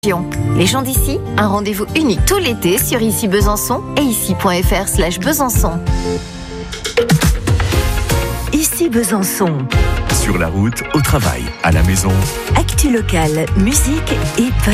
Les gens d'ici, un rendez-vous unique tout l'été sur Ici Besançon et ici.fr/Besançon. Ici Besançon. Sur la route, au travail, à la maison. Actu locale, musique et